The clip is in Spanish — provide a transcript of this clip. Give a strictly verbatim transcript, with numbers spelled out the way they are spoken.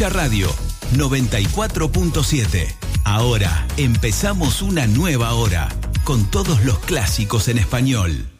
Tuya Radio noventa y cuatro punto siete. Ahora empezamos una nueva hora con todos los clásicos en español.